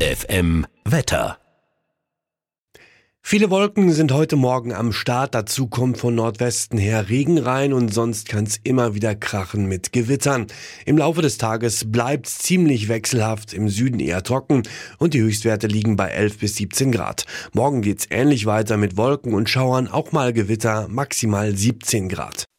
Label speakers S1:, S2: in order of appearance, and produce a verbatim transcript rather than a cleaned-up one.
S1: F M Wetter.
S2: Viele Wolken sind heute Morgen am Start, dazu kommt von Nordwesten her Regen rein und sonst kann es immer wieder krachen mit Gewittern. Im Laufe des Tages bleibt es ziemlich wechselhaft, im Süden eher trocken und die Höchstwerte liegen bei elf bis siebzehn Grad. Morgen geht's ähnlich weiter mit Wolken und Schauern, auch mal Gewitter, maximal siebzehn Grad.